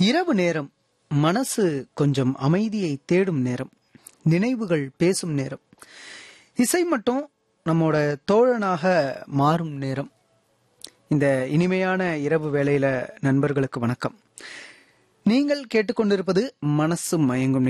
இரவு நேரம் மனசு கொஞ்சம் அமைதியை தேடும் நேரம், நினைவுகள் பேசும் நேரம், இசை மட்டும் நம்மோட தோழனாக மாறும் நேரம். இந்த இனிமையான இரவு வேளையில நண்பர்களுக்கு வணக்கம். நீங்கள் கேட்டுக்கொண்டிருப்பது மனசு மயங்கும்